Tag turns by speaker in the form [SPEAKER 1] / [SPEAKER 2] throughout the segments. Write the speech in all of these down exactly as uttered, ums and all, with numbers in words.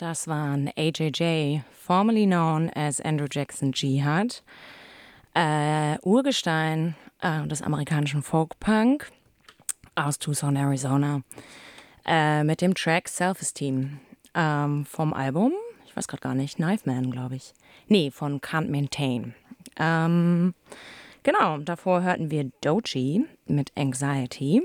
[SPEAKER 1] Das waren A J J, formerly known as Andrew Jackson Jihad, äh, Urgestein äh, des amerikanischen Folk-Punk aus Tucson, Arizona, äh, mit dem Track Self-Esteem ähm, vom Album, ich weiß gerade gar nicht, Knife Man, glaube ich. Nee, von Can't Maintain. Ähm, genau, davor hörten wir Doechii mit Anxiety.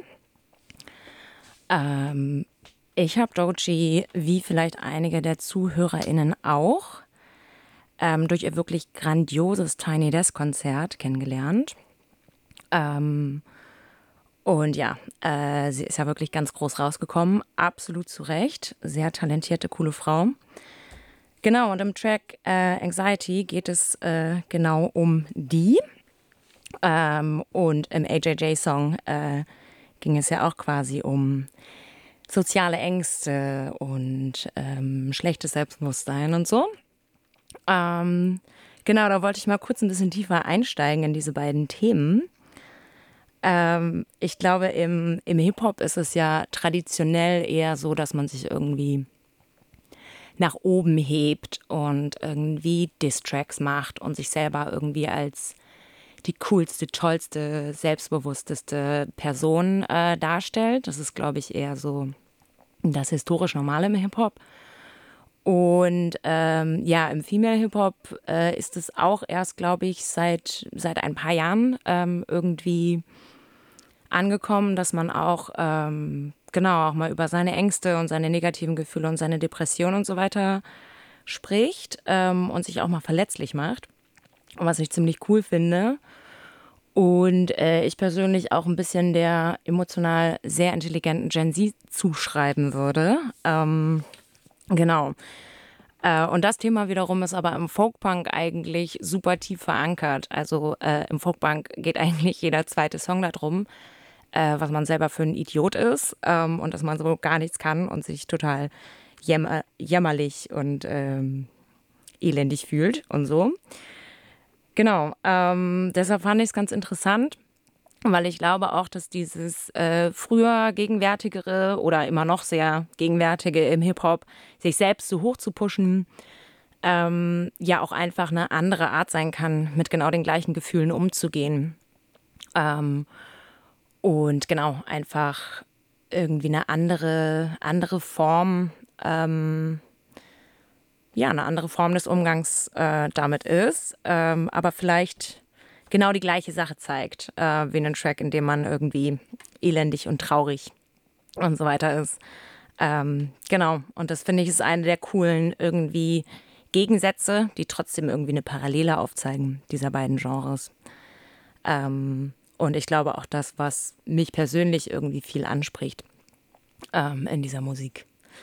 [SPEAKER 1] Ähm, ich habe Doechii, wie vielleicht einige der ZuhörerInnen auch, ähm, durch ihr wirklich grandioses Tiny Desk Konzert kennengelernt. Ähm, und ja, äh, sie ist ja wirklich ganz groß rausgekommen, absolut zu Recht, sehr talentierte, coole Frau. Genau, und im Track äh, Anxiety geht es äh, genau um die. Ähm, und im A J J-Song äh, ging es ja auch quasi um soziale Ängste und ähm, schlechtes Selbstbewusstsein und so. Ähm, genau, da wollte ich mal kurz ein bisschen tiefer einsteigen in diese beiden Themen. Ähm, ich glaube, im, im Hip-Hop ist es ja traditionell eher so, dass man sich irgendwie nach oben hebt und irgendwie Diss-Tracks macht und sich selber irgendwie als die coolste, tollste, selbstbewussteste Person äh, darstellt. Das ist, glaube ich, eher so das historisch Normale im Hip-Hop. Und ähm, ja, im Female-Hip-Hop äh, ist es auch erst, glaube ich, seit, seit ein paar Jahren ähm, irgendwie angekommen, dass man auch, ähm, genau, auch mal über seine Ängste und seine negativen Gefühle und seine Depression und so weiter spricht ähm, und sich auch mal verletzlich macht. Was ich ziemlich cool finde. Und äh, ich persönlich auch ein bisschen der emotional sehr intelligenten Gen Z zuschreiben würde. Ähm, genau. Äh, und das Thema wiederum ist aber im Folkpunk eigentlich super tief verankert. Also äh, im Folkpunk geht eigentlich jeder zweite Song darum, äh, was man selber für ein Idiot ist ähm, und dass man so gar nichts kann und sich total jämmer, jämmerlich und ähm, elendig fühlt und so. Genau, ähm, deshalb fand ich es ganz interessant, weil ich glaube auch, dass dieses äh, früher gegenwärtigere oder immer noch sehr gegenwärtige im Hip-Hop, sich selbst so hoch zu pushen, ähm, ja auch einfach eine andere Art sein kann, mit genau den gleichen Gefühlen umzugehen. Ähm, und genau, einfach irgendwie eine andere, andere Form, ähm, ja, eine andere Form des Umgangs äh, damit ist, ähm, aber vielleicht genau die gleiche Sache zeigt, äh, wie einen Track, in dem man irgendwie elendig und traurig und so weiter ist. Ähm, genau, und das finde ich ist eine der coolen irgendwie Gegensätze, die trotzdem irgendwie eine Parallele aufzeigen, dieser beiden Genres. Ähm, und ich glaube auch das, was mich persönlich irgendwie viel anspricht ähm, in dieser Musik.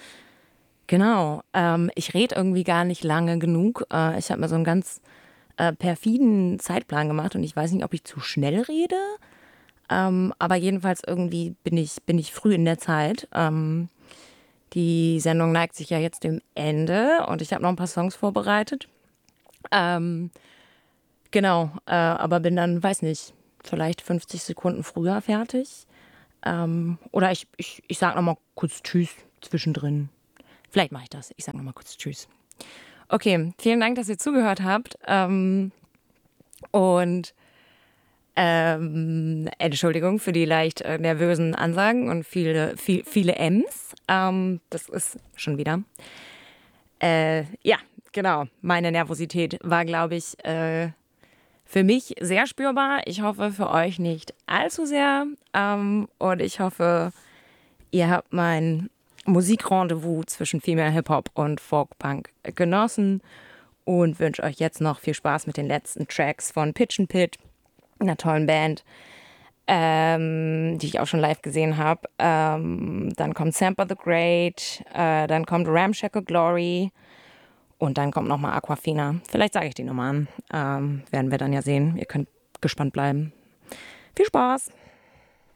[SPEAKER 1] Genau, ähm, ich rede irgendwie gar nicht lange genug. Äh, ich habe mir so einen ganz äh, perfiden Zeitplan gemacht und ich weiß nicht, ob ich zu schnell rede. Ähm, aber jedenfalls irgendwie bin ich, bin ich früh in der Zeit. Ähm, die Sendung neigt sich ja jetzt dem Ende und ich habe noch ein paar Songs vorbereitet. Ähm, genau, äh, aber bin dann, weiß nicht, vielleicht fünfzig Sekunden früher fertig. Ähm, oder ich, ich, ich sage nochmal kurz Tschüss zwischendrin. Vielleicht mache ich das. Ich sage nochmal kurz Tschüss. Okay, vielen Dank, dass ihr zugehört habt. Ähm, und ähm, Entschuldigung für die leicht äh, nervösen Ansagen und viele, viel, viele M's. Ähm, das ist schon wieder. Äh, ja, genau. Meine Nervosität war, glaube ich, äh, für mich sehr spürbar. Ich hoffe, für euch nicht allzu sehr. Ähm, und ich hoffe, ihr habt mein Musikrendezvous zwischen Female Hip-Hop und Folk-Punk genossen und wünsche euch jetzt noch viel Spaß mit den letzten Tracks von Pitch and Pit, einer tollen Band, ähm, die ich auch schon live gesehen habe. Ähm, dann kommt Sampa the Great, äh, dann kommt Ramshackle Glory und dann kommt nochmal Aquafina. Vielleicht sage ich die nochmal an. Ähm, werden wir dann ja sehen. Ihr könnt gespannt bleiben. Viel Spaß!